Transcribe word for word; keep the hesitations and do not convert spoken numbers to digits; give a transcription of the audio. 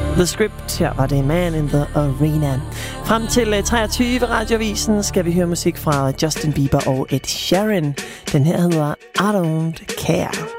The Script. Her var det Man in the Arena. Frem til treogtyve Radioavisen skal vi høre musik fra Justin Bieber og Ed Sheeran. Den her hedder I Don't Care.